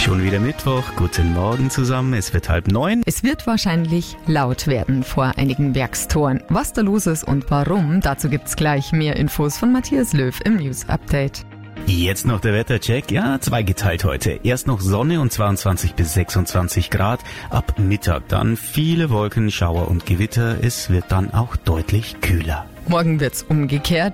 Schon wieder Mittwoch. Guten Morgen zusammen. Es wird 8:30. Es wird wahrscheinlich laut werden vor einigen Werkstoren. Was da los ist und warum, dazu gibt's gleich mehr Infos von Matthias Löw im News Update. Jetzt noch der Wettercheck. Ja, zweigeteilt heute. Erst noch Sonne und 22 bis 26 Grad. Ab Mittag dann viele Wolken, Schauer und Gewitter. Es wird dann auch deutlich kühler. Morgen wird's umgekehrt.